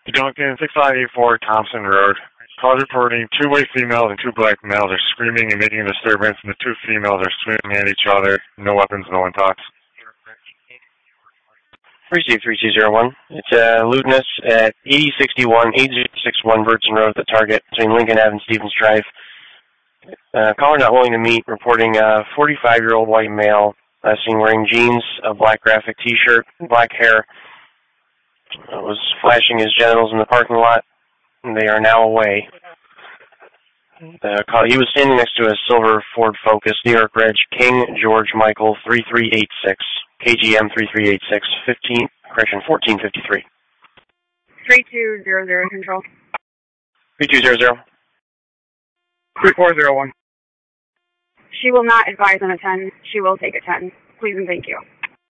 Duncan, 6584 Thompson Road. Call reporting 2 white females and 2 black males are screaming and making a disturbance, and the 2 females are swinging at each other. No weapons, no one talks. 323201. It's Luteness at 8061 Burton Road, the target between Lincoln Ave and Stevens Drive. Caller not willing to meet, reporting a 45-year-old white male seen wearing jeans, a black graphic T-shirt, black hair. Was flashing his genitals in the parking lot, and they are now away. He was standing next to a silver Ford Focus, New York Reg, King George Michael 3386, KGM 3386, 1453. 3200 control. 3200. 3401. She will not advise on a 10. She will take a 10. Please and thank you.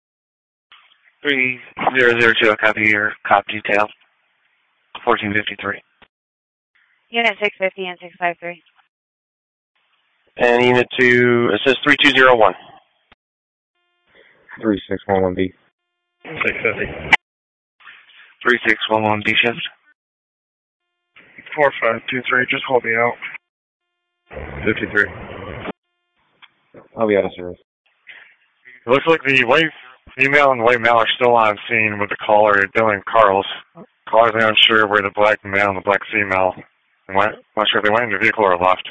3002, copy your cop detail. 1453. Unit 650 and 653. And unit 2, it says 3201. 3611B. 650. 3611B shift. 4523, just hold me out. 53. I'll be out of service. It looks like the white female and the white male are still on scene with the caller, Dylan Carls. Caller's not unsure where the black male and the black female went. Not sure if they went in the vehicle or left.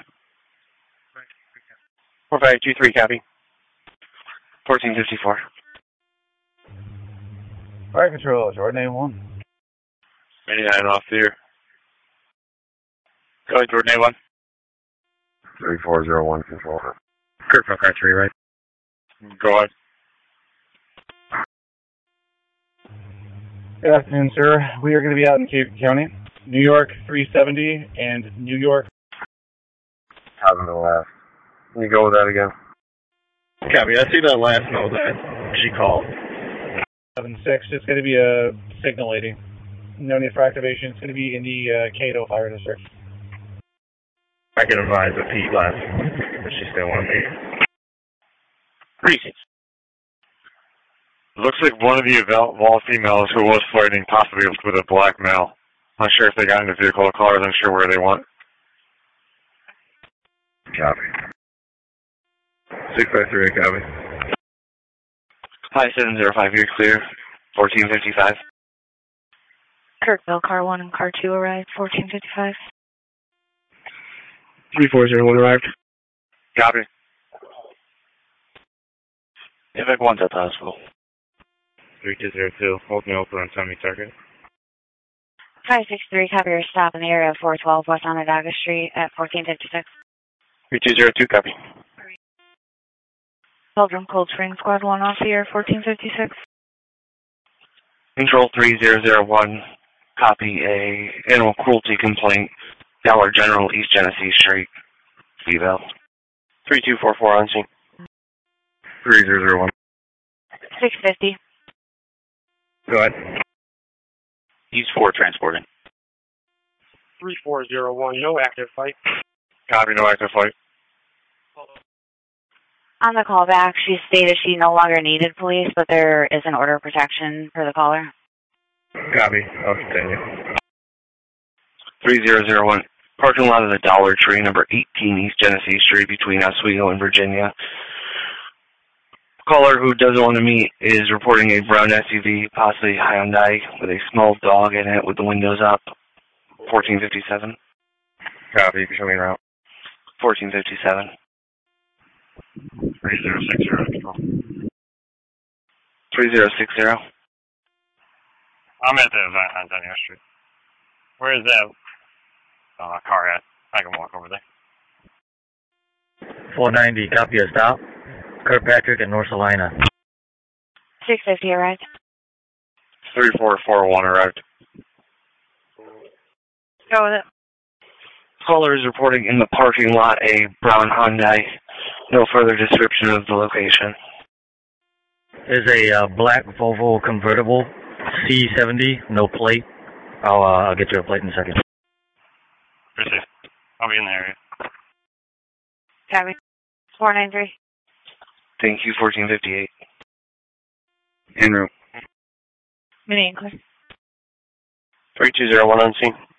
4523, copy. 1454. Fire control, Jordan A1. 89 off here. Go ahead, Jordan A1. 3401 control. Kirkville car 3, right? Go ahead. Good afternoon, sir. We are going to be out in Cape County, New York 370 and New York. Having the last. Can you go with that again? Copy, I see that last note that she called. 76, it's going to be a signal lady. No need for activation. It's going to be in the Cato Fire District. I can advise that Pete left, but she still wants me. Greetings. Looks like one of the Eval females who was flirting possibly with a black male. Not sure if they got in the vehicle. The caller isn't sure where they went. Copy. 653, copy. Hi, 705, you're clear. 1455. Kirkville, car 1 and car 2 arrived, 1455. 3401 arrived. Copy. Evac 1's at the hospital. 3202, hold me open and send me target. 563, copy your stop in the area of 412 West Onondaga Street at 1456. 3202, copy. Pilgrim Cold Spring, Squad 1 off here, 1456. Control 3001, copy a animal cruelty complaint, Dollar General, East Genesee Street, Eval. 3244 on scene. 3001. 650. Go ahead. Use 4 transporting. 3401, no active fight. Copy, no active fight. On the call back, she stated she no longer needed police, but there is an order of protection for the caller. Copy, I'll continue. 3001, parking lot of the Dollar Tree, number 18 East Genesee Street, between Oswego and Virginia. Caller who doesn't want to meet is reporting a brown SUV, possibly Hyundai, with a small dog in it with the windows up. 1457. Copy, you can show me around. 1457. 3060. 3060. I'm at the event on Daniel Street. Where is that car at? I can walk over there. 490, copy a stop. Kirkpatrick and North Salina. 650 arrived. 3441 arrived. Go with it. Caller is reporting in the parking lot a brown Hyundai. No further description of the location. There's a black Volvo convertible, C70, no plate. I'll get you a plate in a second. Appreciate it. I'll be in the area. Copy. 493. Thank you, 1458. En route. Mini clear. 3201 on scene.